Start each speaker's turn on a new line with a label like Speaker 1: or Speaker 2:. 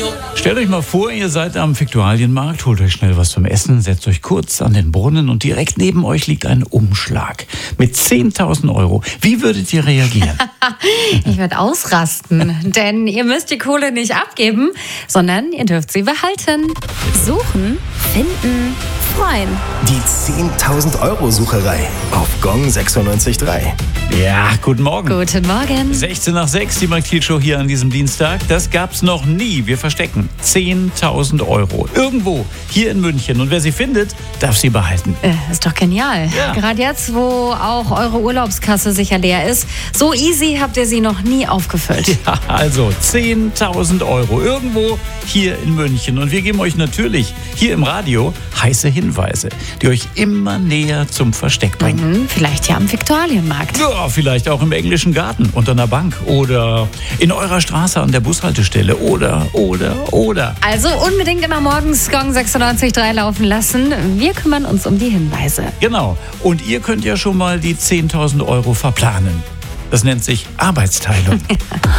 Speaker 1: Stellt euch mal vor, ihr seid am Viktualienmarkt, holt euch schnell was zum Essen, setzt euch kurz an den Brunnen und direkt neben euch liegt ein Umschlag mit 10.000 Euro. Wie würdet ihr reagieren?
Speaker 2: Ich würde ausrasten, denn ihr müsst die Kohle nicht abgeben, sondern ihr dürft sie behalten.
Speaker 3: Suchen, finden, freuen.
Speaker 4: Die 10.000 Euro Sucherei auf Gong 96.3.
Speaker 1: Ja, guten Morgen.
Speaker 2: Guten Morgen.
Speaker 1: 16 nach 6, die Mike Thiel Show hier an diesem Dienstag. Das gab's noch nie. Wir verstecken 10.000 Euro irgendwo hier in München. Und wer sie findet, darf sie behalten.
Speaker 2: Ist doch genial.
Speaker 1: Ja.
Speaker 2: Gerade jetzt, wo auch eure Urlaubskasse sicher leer ist. So easy habt ihr sie noch nie aufgefüllt.
Speaker 1: Ja, also 10.000 Euro irgendwo hier in München. Und wir geben euch natürlich hier im Radio heiße Hinweise, die euch immer näher zum Versteck bringen.
Speaker 2: Vielleicht ja am Viktualienmarkt.
Speaker 1: Ja, vielleicht auch im englischen Garten unter einer Bank oder in eurer Straße an der Bushaltestelle oder.
Speaker 2: Also unbedingt immer morgens Gong 96.3 laufen lassen. Wir kümmern uns um die Hinweise.
Speaker 1: Genau. Und ihr könnt ja schon mal die 10.000 Euro verplanen. Das nennt sich Arbeitsteilung.